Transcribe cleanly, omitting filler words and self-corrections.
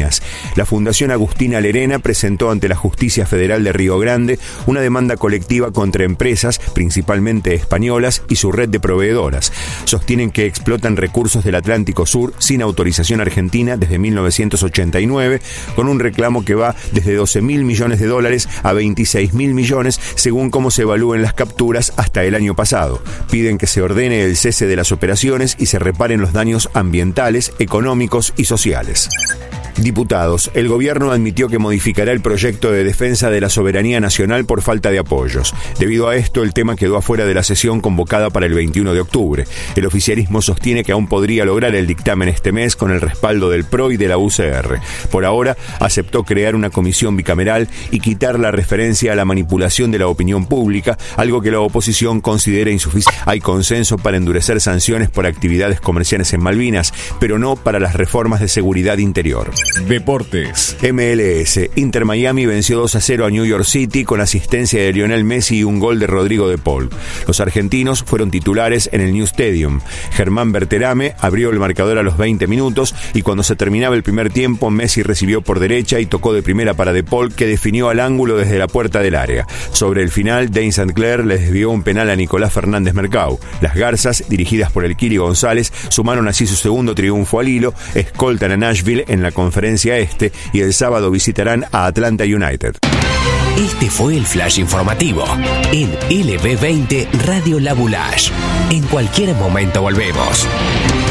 Malvinas. La Fundación Agustina Lerena presentó ante la Justicia Federal de Río Grande una demanda colectiva contra empresas, principalmente españolas, y su red de proveedoras. Sostienen que explotan recursos del Atlántico Sur sin autorización argentina desde 1989, con un reclamo que va desde $12.000 millones a $26.000 millones, según cómo se evalúen las capturas hasta el año pasado. Piden que se ordene el cese de las operaciones y se reparen los daños ambientales, económicos y sociales. Diputados, el gobierno admitió que modificará el proyecto de defensa de la soberanía nacional por falta de apoyos. Debido a esto, el tema quedó afuera de la sesión convocada para el 21 de octubre. El oficialismo sostiene que aún podría lograr el dictamen este mes con el respaldo del PRO y de la UCR. Por ahora, aceptó crear una comisión bicameral y quitar la referencia a la manipulación de la opinión pública, algo que la oposición considera insuficiente. Hay consenso para endurecer sanciones por actividades comerciales en Malvinas, pero no para las reformas de seguridad interior. Deportes. MLS. Inter Miami venció 2-0 a New York City con asistencia de Lionel Messi y un gol de Rodrigo de Paul. Los argentinos fueron titulares en el New Stadium. Germán Berterame abrió el marcador a los 20 minutos y cuando se terminaba el primer tiempo, Messi recibió por derecha y tocó de primera para de Paul, que definió al ángulo desde la puerta del área. Sobre el final, Dane St. Clair le desvió un penal a Nicolás Fernández Mercado. Las Garzas, dirigidas por el Kiri González, sumaron así su segundo triunfo al hilo, escoltan a Nashville en la Conferencia Este y el sábado visitarán a Atlanta United. Este fue el Flash Informativo en LB20 Radio La Boulaye. En cualquier momento volvemos.